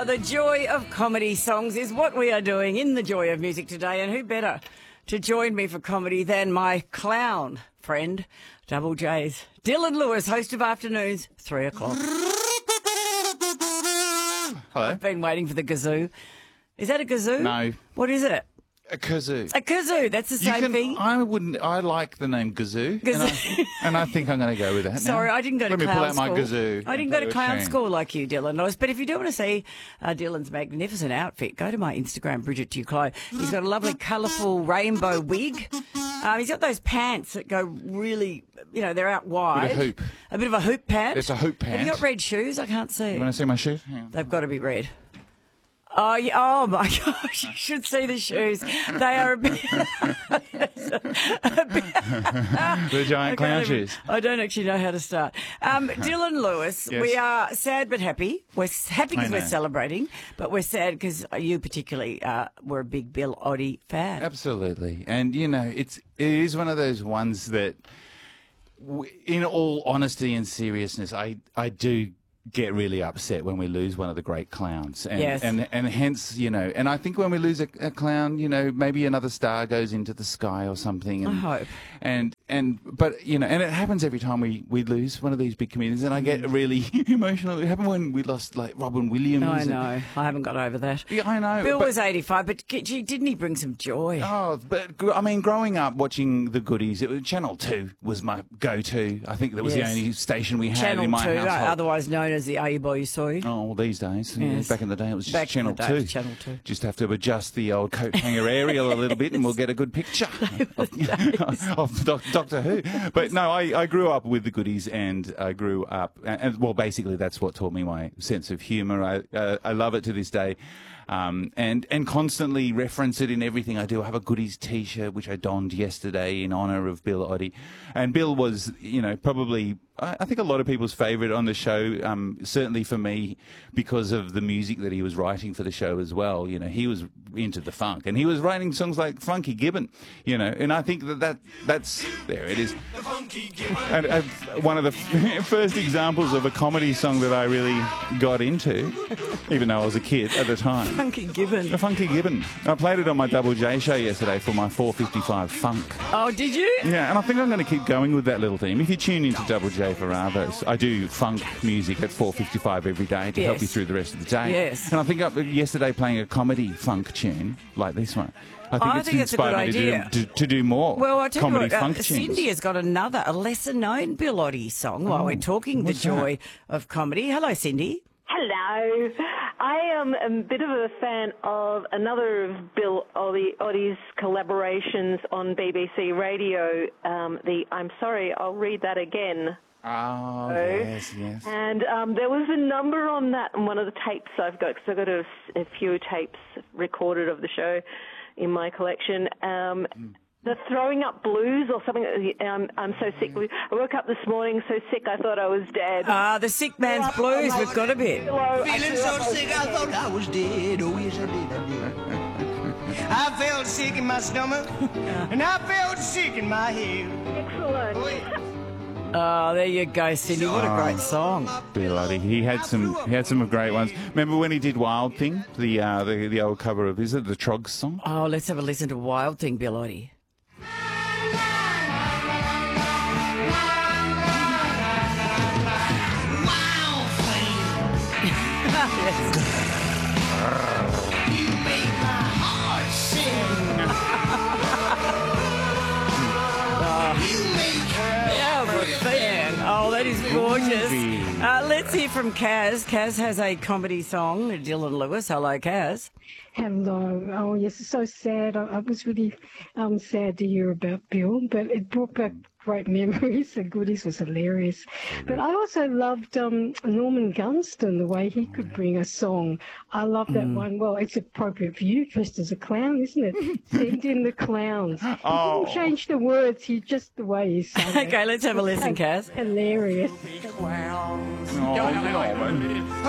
The joy of comedy songs is what we are doing in the joy of music today, and who better to join me for comedy than my clown friend, Double J's Dylan Lewis, host of Afternoons, 3 o'clock. Hello. I've been waiting for the kazoo. Is that a kazoo? No. What is it? A kazoo. A kazoo. That's the same thing. I like the name kazoo. And I think I'm going to go with that. Sorry, now. I didn't go to Let me clown pull out school. my kazoo. I didn't go to clown school like you, Dylan. But if you do want to see Dylan's magnificent outfit, go to my Instagram, Bridget Duclos. He's got a lovely, colourful rainbow wig. He's got those pants that go really, they're out wide. Bit of hoop. A bit of a hoop pant. It's a hoop pant. Have you got red shoes? I can't see. You want to see my shoes? Yeah. They've got to be red. Oh, yeah. Oh my gosh, you should see the shoes. They are a bit... The giant clown shoes. I don't actually know how to start. Dylan Lewis, Yes. We are sad but happy. We're happy because I we're know. celebrating, but we're sad because you particularly were a big Bill Oddie fan. Absolutely. And, it is one of those ones that, in all honesty and seriousness, I do get really upset when we lose one of the great clowns. And, Yes. and hence, and I think when we lose a clown, maybe another star goes into the sky or something. And, I hope. But and it happens every time we lose one of these big comedians, and I get really emotional. It happened when we lost, like, Robin Williams. I know. I haven't got over that. Yeah, I know. Bill was 85, but gee, didn't he bring some joy? Oh, but I mean, growing up watching the goodies, Channel 2 was my go-to. I think that was Yes. the only station we had Channel in my 2, household. otherwise known as the Are You Boy You Soy. Oh, well, these days. Yes. Back in the day, it was just Back in Channel the day, 2. it was Channel 2. Just have to adjust the old coat hanger aerial a little bit, and we'll get a good picture of Doctor Who. But no, I grew up with the goodies, and I grew up, and well, basically that's what taught me my sense of humour. I love it to this day. And constantly reference it in everything I do. I have a goodies T-shirt which I donned yesterday in honour of Bill Oddie, and Bill was, probably I think a lot of people's favourite on the show. Certainly for me, because of the music that he was writing for the show as well. He was into the funk, and he was writing songs like Funky Gibbon. And I think that's there it is. And one of the first examples of a comedy song that I really got into, even though I was a kid at the time. Funky Gibbon. The Funky Gibbon. I played it on my Double J show yesterday for my 4:55 funk. Oh, did you? Yeah, and I think I'm going to keep going with that little theme. If you tune into Double J for Arvos, I do funk music at 4:55 every day to help Yes. you through the rest of the day. Yes. And I think yesterday playing a comedy funk tune like this one. I think it's that's a good inspired me idea. to do more Well, I tell comedy you what, funk tunes. Cindy has got a lesser-known Bill Oddie song while we're talking the what's joy of comedy. Hello, Cindy. Hello. I am a bit of a fan of another of Bill Oddie's collaborations on BBC Radio, the I'm Sorry, I'll Read That Again. Oh, yes. And there was a number on that on one of the tapes I've got, because I've got a few tapes recorded of the show in my collection. The Throwing Up Blues or something. I'm so sick. I woke up this morning so sick I thought I was dead. The sick man's blues, we've got a bit. Feeling so sick, I thought I was dead. Oh, yes, I did. I felt sick in my stomach, and I felt sick in my head. Excellent. Oh, there you go, Cindy. What a great song. Bill Oddie. He had some great ones. Remember when he did Wild Thing, the old cover of the Trogs song? Oh, let's have a listen to Wild Thing, Bill Oddie. Oh, that is gorgeous. Let's hear from Kaz. Kaz has a comedy song, Dylan Lewis. Hello, Kaz. Hello. Oh, yes, it's so sad. I was really sad to hear about Bill, but it brought back great memories. The goodies was hilarious. But I also loved Norman Gunston, the way he could bring a song. I love that one. Well, it's appropriate for you, dressed as a clown, isn't it? Send in the clowns. He didn't change the words. He just the way he sang it. Okay, let's have a listen, Kaz. Hilarious. Oh, Norman.